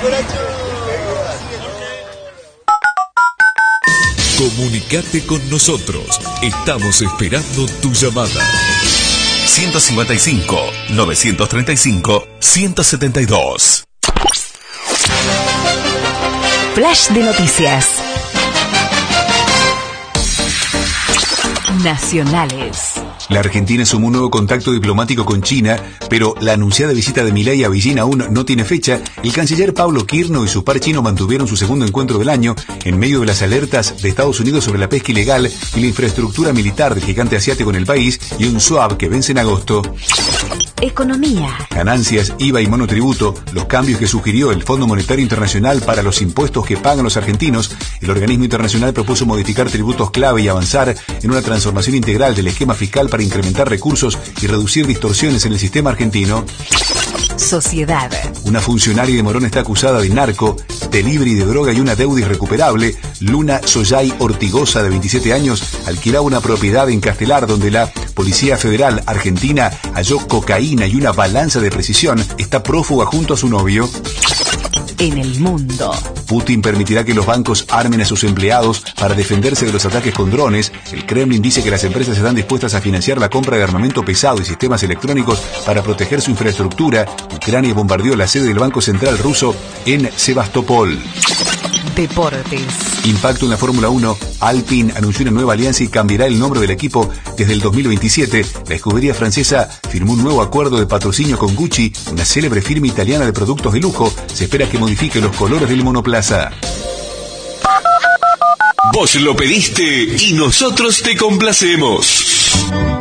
Comunicate con nosotros. Estamos esperando tu llamada. 155-935-172. Flash de noticias. Nacionales. La Argentina sumó un nuevo contacto diplomático con China, pero la anunciada visita de Milei a Beijing aún no tiene fecha. El canciller Pablo Quirno y su par chino mantuvieron su segundo encuentro del año en medio de las alertas de Estados Unidos sobre la pesca ilegal y la infraestructura militar del gigante asiático en el país y un swap que vence en agosto. Economía. Ganancias, IVA y monotributo, los cambios que sugirió el Fondo Monetario Internacional para los impuestos que pagan los argentinos. El organismo internacional propuso modificar tributos clave y avanzar en una transformación integral del esquema fiscal para incrementar recursos y reducir distorsiones en el sistema argentino. Sociedad. Una funcionaria de Morón está acusada de narco, delivery de droga y una deuda irrecuperable. Luna Soyay Ortigosa, de 27 años, alquilaba una propiedad en Castelar donde la Policía Federal Argentina halló cocaína y una balanza de precisión. Está prófuga junto a su novio. En el mundo. Putin permitirá que los bancos armen a sus empleados para defenderse de los ataques con drones. El Kremlin dice que las empresas están dispuestas a financiar la compra de armamento pesado y sistemas electrónicos para proteger su infraestructura. Ucrania bombardeó la sede del Banco Central ruso en Sebastopol. Deportes. Impacto en la Fórmula 1. Alpine anunció una nueva alianza y cambiará el nombre del equipo desde el 2027. La escudería francesa firmó un nuevo acuerdo de patrocinio con Gucci, una célebre firma italiana de productos de lujo. Se espera que modifique los colores del monoplaza. Vos lo pediste y nosotros te complacemos.